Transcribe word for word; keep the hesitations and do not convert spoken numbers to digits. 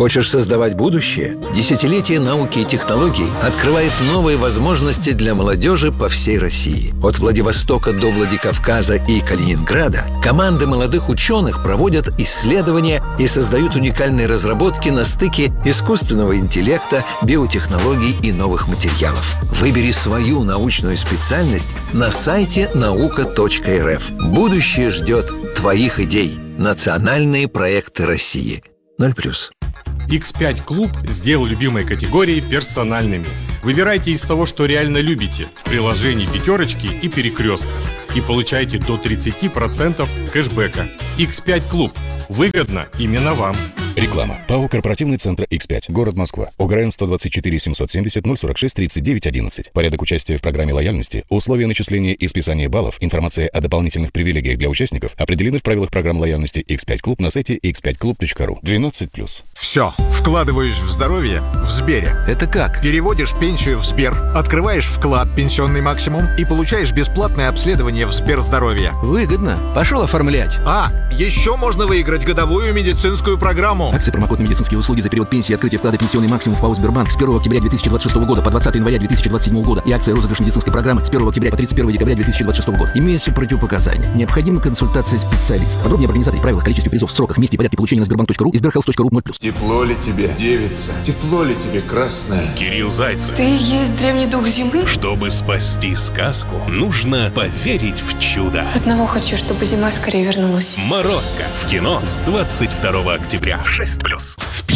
Хочешь создавать будущее? Десятилетие науки и технологий открывает новые возможности для молодежи по всей России. От Владивостока до Владикавказа и Калининграда команды молодых ученых проводят исследования и создают уникальные разработки на стыке искусственного интеллекта, биотехнологий и новых материалов. Выбери свою научную специальность на сайте наука точка эр эф. Будущее ждет твоих идей. Национальные проекты России. ноль плюс. икс пять Клуб сделал любимые категории персональными. Выбирайте из того, что реально любите, в приложении «Пятерочки» и «Перекрестка». И получайте до тридцать процентов кэшбэка. икс пять Клуб. Выгодно именно вам. Реклама. ПАО «Корпоративный центр икс пять». Город Москва. ОГРН сто двадцать четыре семьсот семьдесят ноль сорок шесть тридцать девять одиннадцать. Порядок участия в программе лояльности, условия начисления и списания баллов, информация о дополнительных привилегиях для участников определены в правилах программ лояльности икс пять Клуб на сайте икс пять клуб точка ру. двенадцать плюс. Все. Вкладываешь в здоровье в Сбере. Это как? Переводишь пенсию в Сбер, открываешь вклад «Пенсионный максимум» и получаешь бесплатное обследование в Сберздоровье. Выгодно. Пошел оформлять. А, еще можно выиграть годовую медицинскую программу. Акция промокод «Медицинские услуги» за период пенсии и открытия вклада «Пенсионный максимум» в ПАО «Сбербанк» с первого октября две тысячи двадцать шестого года по двадцатое января две тысячи двадцать седьмого года и акция розыгрыш медицинской программы с первого октября по тридцать первое декабря две тысячи двадцать шестого года. Имеются противопоказания. Необходима консультация специалиста. Подробнее об организации, правилах, количестве призов, сроках, месте и порядке получения на сбербанк точка ру и сберхелс точка ру. ноль плюс. Тепло ли тебе, девица? Тепло ли тебе, красная? Кирилл Зайцев. Ты и есть древний дух зимы? Чтобы спасти сказку, нужно поверить в чудо. Одного хочу, чтобы зима скорее вернулась. «Морозко» в кино с двадцать второго октября. шесть плюс.